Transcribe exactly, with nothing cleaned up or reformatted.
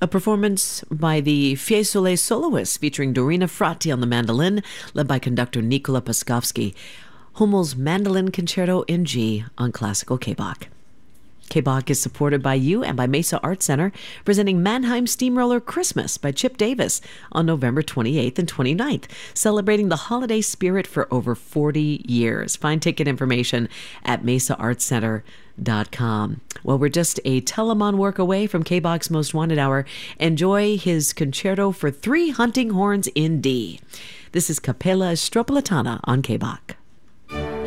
A performance by the Fiesole Soloists featuring Dorina Frati on the mandolin, led by conductor Nikola Paskovsky. Hummel's Mandolin Concerto in G on Classical K B O C. K B O C is supported by you and by Mesa Art Center, presenting Mannheim Steamroller Christmas by Chip Davis on November twenty-eighth and twenty-ninth, celebrating the holiday spirit for over forty years. Find ticket information at mesa art center dot com. Well, we're just a Telemon work away from K B O C's Most Wanted Hour. Enjoy his concerto for three hunting horns in D. This is Capella Stropolitana on K B O C.